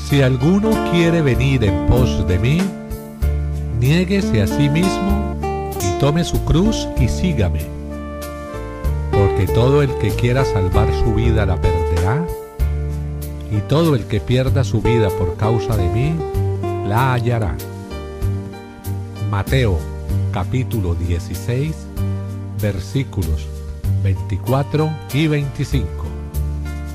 Si alguno quiere venir en pos de mí, niéguese a sí mismo y tome su cruz y sígame. Porque todo el que quiera salvar su vida la perderá, y todo el que pierda su vida por causa de mí, la hallará. Mateo, capítulo 16, versículos 24 y 25.